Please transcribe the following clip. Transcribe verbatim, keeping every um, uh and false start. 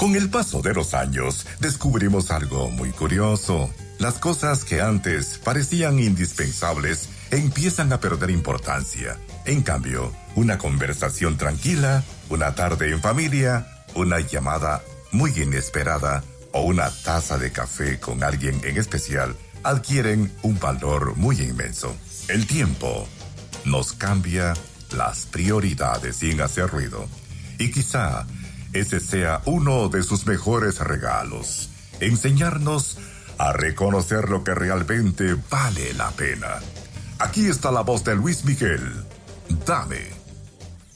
Con el paso de los años, descubrimos algo muy curioso. Las cosas que antes parecían indispensables empiezan a perder importancia. En cambio, una conversación tranquila, una tarde en familia, una llamada muy inesperada o una taza de café con alguien en especial adquieren un valor muy inmenso. El tiempo nos cambia las prioridades sin hacer ruido. Y quizá ese sea uno de sus mejores regalos. Enseñarnos a reconocer lo que realmente vale la pena. Aquí está la voz de Luis Miguel. Dame.